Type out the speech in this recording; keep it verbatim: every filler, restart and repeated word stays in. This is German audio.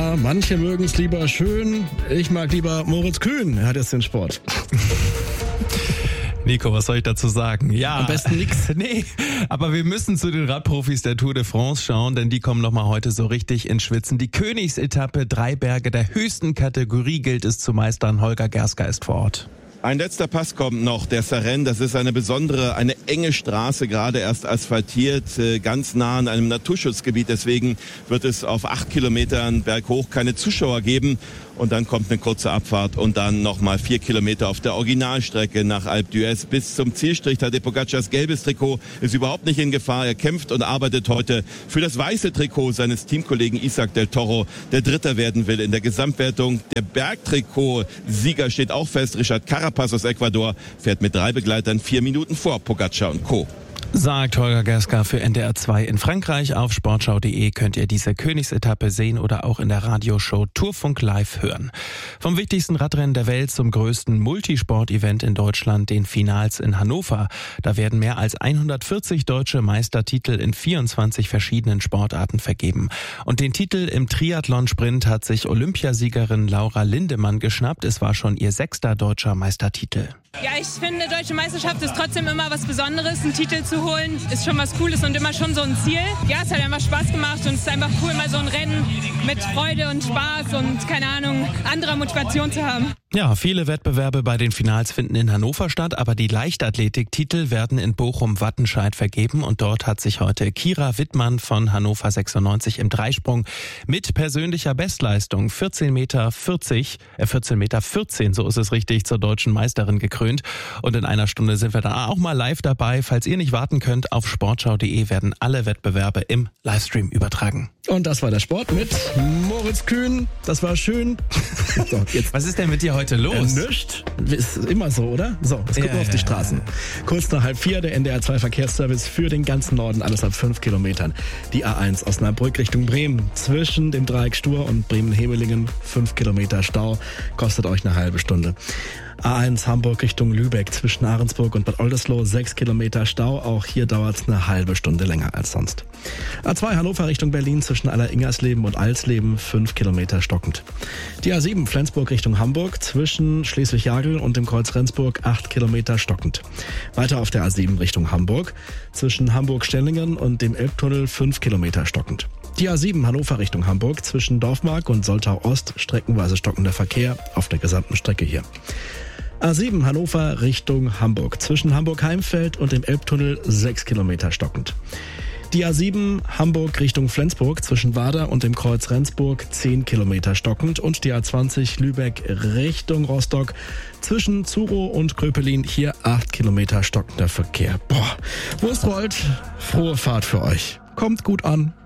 Ja, manche mögen es lieber schön. Ich mag lieber Moritz Kühn. Er hat jetzt den Sport. Nico, was soll ich dazu sagen? Ja, am besten nix. Nee, aber wir müssen zu den Radprofis der Tour de France schauen, denn die kommen nochmal heute so richtig ins Schwitzen. Die Königsetappe, drei Berge der höchsten Kategorie gilt es zu meistern. Holger Gerska ist vor Ort. Ein letzter Pass kommt noch, der Sarenne. Das ist eine besondere, eine enge Straße, gerade erst asphaltiert, ganz nah an einem Naturschutzgebiet. Deswegen wird es auf acht Kilometern berghoch keine Zuschauer geben. Und dann kommt eine kurze Abfahrt und dann nochmal vier Kilometer auf der Originalstrecke nach Alpe d'Huez bis zum Zielstrich. Tadej Pogacars gelbes Trikot ist überhaupt nicht in Gefahr. Er kämpft und arbeitet heute für das weiße Trikot seines Teamkollegen Isaac del Toro, der Dritter werden will in der Gesamtwertung. Der Bergtrikot-Sieger steht auch fest. Richard Carapaz aus Ecuador fährt mit drei Begleitern vier Minuten vor Pogacar und Co. Sagt Holger Gerska für N D R zwei in Frankreich. Auf sportschau punkt de könnt ihr diese Königsetappe sehen oder auch in der Radioshow Tourfunk Live hören. Vom wichtigsten Radrennen der Welt zum größten Multisport-Event in Deutschland, den Finals in Hannover. Da werden mehr als hundertvierzig deutsche Meistertitel in vierundzwanzig verschiedenen Sportarten vergeben. Und den Titel im Triathlon-Sprint hat sich Olympiasiegerin Laura Lindemann geschnappt. Es war schon ihr sechster deutscher Meistertitel. Ja, ich finde, deutsche Meisterschaft ist trotzdem immer was Besonderes. Einen Titel zu holen ist schon was Cooles und immer schon so ein Ziel. Ja, es hat einfach Spaß gemacht und es ist einfach cool, mal so ein Rennen mit Freude und Spaß und, keine Ahnung, anderer Motivation zu haben. Ja, viele Wettbewerbe bei den Finals finden in Hannover statt, aber die Leichtathletik-Titel werden in Bochum-Wattenscheid vergeben und dort hat sich heute Kira Wittmann von Hannover sechsundneunzig im Dreisprung mit persönlicher Bestleistung vierzehn Meter vierzig, äh vierzehn Meter vierzehn, so ist es richtig, zur deutschen Meisterin gekrönt. Und in einer Stunde sind wir dann auch mal live dabei. Falls ihr nicht warten könnt, auf sportschau punkt de werden alle Wettbewerbe im Livestream übertragen. Und das war der Sport mit Moritz Kühn. Das war schön. So, jetzt. Was ist denn mit dir heute los? Äh, nischt. Ist immer so, oder? So, jetzt gucken ja, wir auf die ja, Straßen. Ja. Kurz nach halb vier, der N D R zwei Verkehrsservice für den ganzen Norden, alles ab fünf Kilometern. Die A eins Osnabrück Richtung Bremen. Zwischen dem Dreieck Stur und Bremen-Hemelingen fünf Kilometer Stau. Kostet euch eine halbe Stunde. A eins Hamburg Richtung Lübeck zwischen Ahrensburg und Bad Oldesloe sechs Kilometer Stau. Auch hier dauert es eine halbe Stunde länger als sonst. A zwei Hannover Richtung Berlin zwischen Alleringersleben und Alsleben fünf Kilometer stockend. Die A sieben Flensburg Richtung Hamburg zwischen Schleswig-Jagel und dem Kreuz Rendsburg acht Kilometer stockend. Weiter auf der A sieben Richtung Hamburg zwischen Hamburg-Stellingen und dem Elbtunnel fünf Kilometer stockend. Die A sieben Hannover Richtung Hamburg zwischen Dorfmark und Soltau Ost streckenweise stockender Verkehr auf der gesamten Strecke hier. A sieben Hannover Richtung Hamburg zwischen Hamburg-Heimfeld und dem Elbtunnel sechs Kilometer stockend. Die A sieben Hamburg Richtung Flensburg zwischen Wader und dem Kreuz Rendsburg zehn Kilometer stockend und die A zwanzig Lübeck Richtung Rostock zwischen Zurow und Kröpelin hier acht Kilometer stockender Verkehr. Boah, wo es rollt, frohe Fahrt für euch. Kommt gut an.